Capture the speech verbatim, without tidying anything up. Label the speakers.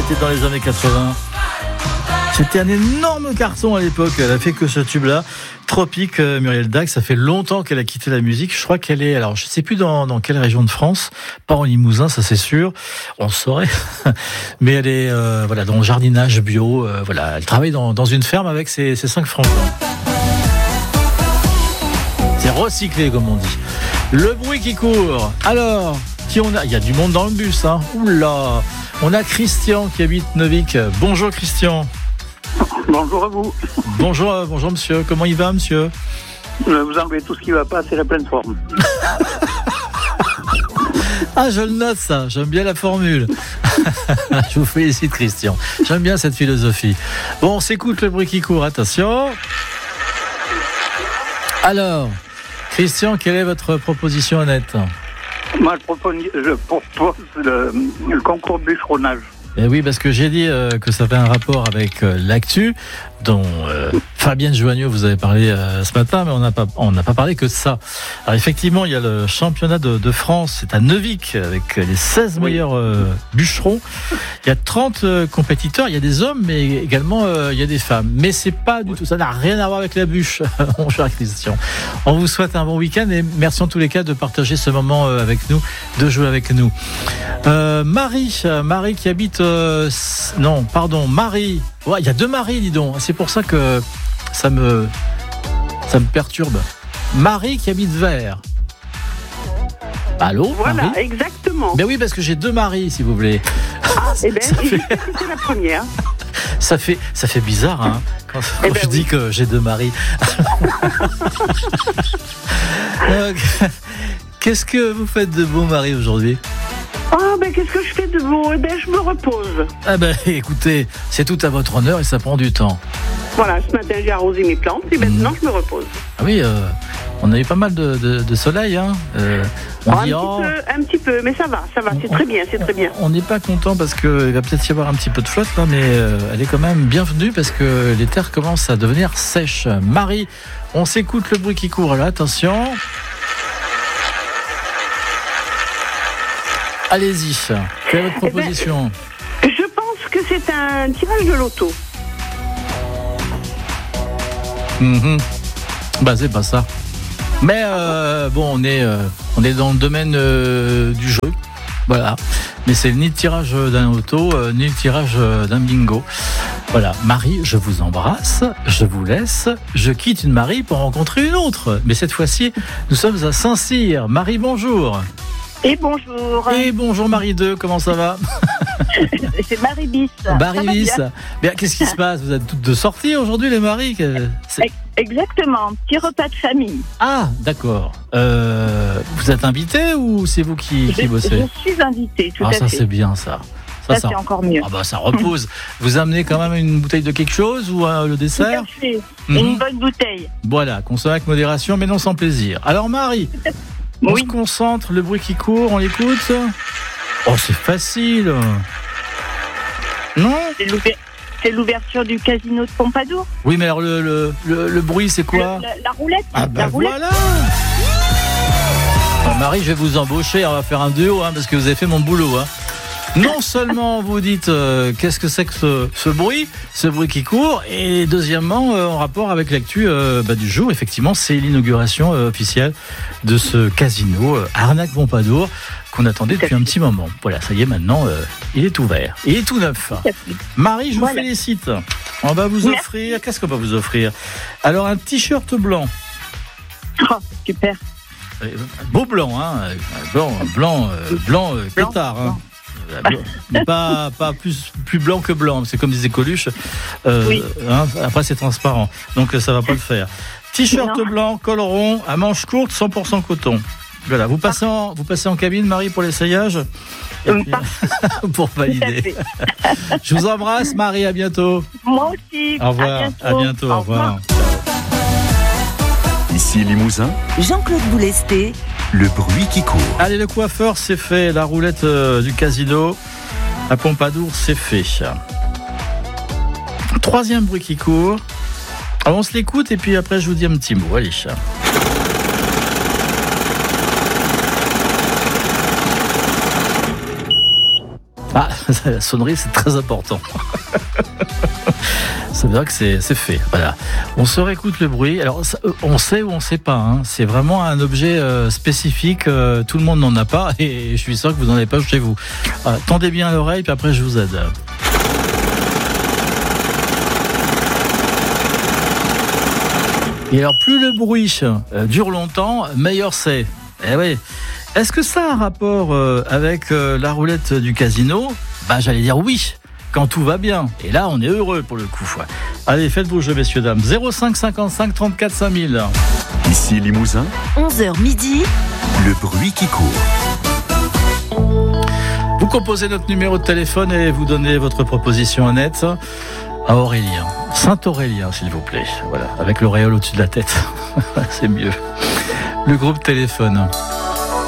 Speaker 1: C'était dans les années quatre-vingts. C'était un énorme carton à l'époque. Elle a fait que ce tube-là. Tropique, euh, Muriel Dac, ça fait longtemps qu'elle a quitté la musique. Je crois qu'elle est, alors je sais plus dans, dans quelle région de France, pas en Limousin, ça c'est sûr, on le saurait. Mais elle est euh, voilà dans le jardinage bio. Euh, voilà, elle travaille dans, dans une ferme avec ses, ses cinq frangins. C'est recyclé comme on dit. Le bruit qui court. Alors, qui on a ? Il y a du monde dans le bus, hein. Oula. On a Christian qui habite Neuvik. Bonjour Christian.
Speaker 2: Bonjour à vous.
Speaker 1: Bonjour, euh, bonjour monsieur. Comment il va monsieur ?
Speaker 2: Vous enlevez tout ce qui ne va pas, c'est la pleine forme.
Speaker 1: Ah, je le note ça. J'aime bien la formule. Je vous félicite Christian. J'aime bien cette philosophie. Bon, on s'écoute le bruit qui court. Attention. Alors, Christian, quelle est votre proposition honnête ?
Speaker 2: Moi, je propose, je propose le, le concours de bûcheronnage.
Speaker 1: Eh oui, parce que j'ai dit euh, que ça avait un rapport avec euh, l'actu, dont euh, Fabienne Joagnot vous avez parlé euh, ce matin, mais on n'a pas on n'a pas parlé que de ça. Alors effectivement, il y a le championnat de, de France, c'est à Neuvik, avec les seize oui. meilleurs euh, bûcherons. Il y a trente euh, compétiteurs, il y a des hommes, mais également euh, il y a des femmes. Mais c'est pas du tout, ça n'a rien à voir avec la bûche, mon cher Christian. On vous souhaite un bon week-end et merci en tous les cas de partager ce moment euh, avec nous, de jouer avec nous. Euh, Marie, Marie qui habite Euh, non, pardon, Marie. Ouais, il y a deux Marie, dis donc. C'est pour ça que ça me, ça me perturbe. Marie qui habite Vers. Allô ?
Speaker 3: Voilà,
Speaker 1: Marie ?
Speaker 3: exactement.
Speaker 1: Ben oui, parce que j'ai deux Marie, si vous voulez.
Speaker 3: Ah, eh ben,
Speaker 1: fait...
Speaker 3: c'était la première.
Speaker 1: Ça fait, ça fait bizarre, hein, quand, quand
Speaker 3: eh ben
Speaker 1: je
Speaker 3: oui.
Speaker 1: dis que j'ai deux Marie. euh, qu'est-ce que vous faites de beau, Marie, aujourd'hui ?
Speaker 3: Ah ben qu'est-ce que je fais de beau ? Eh ben je me repose.
Speaker 1: Ah ben écoutez, c'est tout à votre honneur et ça prend du temps.
Speaker 3: Voilà, ce matin j'ai arrosé mes plantes et maintenant mmh. je me repose.
Speaker 1: Ah oui, euh, on a eu pas mal de, de, de soleil, hein. Euh, on
Speaker 3: oh,
Speaker 1: dit,
Speaker 3: un,
Speaker 1: oh,
Speaker 3: petit peu, un petit peu, mais ça va, ça va, c'est
Speaker 1: on,
Speaker 3: très bien, c'est très bien.
Speaker 1: On n'est pas content parce qu'il va peut-être y avoir un petit peu de flotte là, mais euh, elle est quand même bienvenue parce que les terres commencent à devenir sèches. Marie, on s'écoute le bruit qui court là, attention. Allez-y, quelle est votre proposition ?
Speaker 3: Eh ben, je pense que c'est un tirage de loto.
Speaker 1: Mmh. Bah c'est pas ça. Mais euh, bon, on est, euh, on est dans le domaine euh, du jeu, voilà. Mais c'est ni le tirage d'un auto, euh, ni le tirage d'un bingo. Voilà, Marie, je vous embrasse, je vous laisse, je quitte une Marie pour rencontrer une autre. Mais cette fois-ci, nous sommes à Saint-Cyr. Marie, bonjour.
Speaker 4: Et bonjour.
Speaker 1: Et bonjour Marie deux, comment ça va ?
Speaker 4: C'est Marie bis.
Speaker 1: Marie bis. Bien, qu'est-ce qui se passe ? Vous êtes toutes de sortie aujourd'hui, les Marie ? C'est...
Speaker 4: Exactement, petit repas de famille.
Speaker 1: Ah, d'accord. Euh, vous êtes invité ou c'est vous qui, qui
Speaker 4: je,
Speaker 1: bossez ?
Speaker 4: Je suis invitée, tout
Speaker 1: ah,
Speaker 4: à
Speaker 1: ça,
Speaker 4: fait.
Speaker 1: C'est bien ça. Ça,
Speaker 4: ça,
Speaker 1: ça,
Speaker 4: c'est encore mieux.
Speaker 1: Ah bah ça repose. Vous amenez quand même une bouteille de quelque chose ou euh, le dessert ?
Speaker 4: Tout à fait.
Speaker 1: Mmh.
Speaker 4: Une bonne bouteille.
Speaker 1: Voilà, consommez avec modération, mais non sans plaisir. Alors Marie, on
Speaker 4: oui.
Speaker 1: se concentre, le bruit qui court, on l'écoute ? Oh, c'est facile. Non ?
Speaker 4: C'est, l'ouver... c'est l'ouverture du casino de Pompadour.
Speaker 1: Oui, mais alors le, le, le, le bruit, c'est quoi ?
Speaker 4: le, la, la roulette.
Speaker 1: Ah bah
Speaker 4: la roulette.
Speaker 1: voilà. Ah, Marie, je vais vous embaucher, on va faire un duo, hein, parce que vous avez fait mon boulot. Hein. Non seulement vous dites euh, qu'est-ce que c'est que ce, ce bruit, ce bruit qui court, et deuxièmement, euh, en rapport avec l'actu euh, bah, du jour, effectivement, c'est l'inauguration euh, officielle de ce casino euh, Arnaque Pompadour qu'on attendait depuis un petit moment. Voilà, ça y est, maintenant, euh, il est ouvert. Il est tout neuf. Marie, je vous voilà. félicite. On va vous offrir, Merci. Qu'est-ce qu'on va vous offrir ? Alors, un t-shirt blanc.
Speaker 4: Oh, super.
Speaker 1: Beau blanc, hein. Blanc, blanc, euh, blanc, euh,
Speaker 4: blanc
Speaker 1: pétard, hein. Mais pas, pas plus, plus blanc que blanc, c'est comme disait Coluche. Euh, oui. hein, après, c'est transparent, donc ça va pas le faire. T-shirt non. blanc, col rond, à manches courtes, cent pour cent coton. Voilà, vous passez en, vous passez en cabine, Marie, pour l'essayage et puis, pour valider. Je vous embrasse, Marie, à bientôt.
Speaker 4: Moi aussi.
Speaker 1: Au revoir. À bientôt. À bientôt. Au, au revoir. revoir.
Speaker 5: Ici Limousin.
Speaker 6: Jean-Claude Boulesté.
Speaker 5: Le bruit qui court.
Speaker 1: Allez, le coiffeur, c'est fait. La roulette euh, du casino à Pompadour, c'est fait. Troisième bruit qui court. Alors, on se l'écoute et puis après, je vous dis un petit mot. Allez, chat. Ah, la sonnerie, c'est très important. Ça veut dire que c'est, c'est fait. Voilà. On se réécoute le bruit. Alors, ça, on sait ou on sait pas. Hein. C'est vraiment un objet euh, spécifique. Euh, tout le monde n'en a pas. Et je suis sûr que vous n'en avez pas chez vous. Voilà. Tendez bien l'oreille, puis après, je vous aide. Et alors, plus le bruit euh, dure longtemps, meilleur c'est. Eh oui. Est-ce que ça a un rapport euh, avec euh, la roulette du casino ? Bah, j'allais dire oui, quand tout va bien. Et là, on est heureux pour le coup. Allez, faites vos jeux, messieurs, dames. zéro cinq cinquante-cinq trente-quatre cinq mille.
Speaker 5: Ici Limousin,
Speaker 6: onze heures midi.
Speaker 5: le bruit qui court.
Speaker 1: Vous composez notre numéro de téléphone et vous donnez votre proposition honnête à Aurélien. Saint-Aurélien, s'il vous plaît. Voilà, avec l'auréole au-dessus de la tête. C'est mieux. Le groupe téléphone.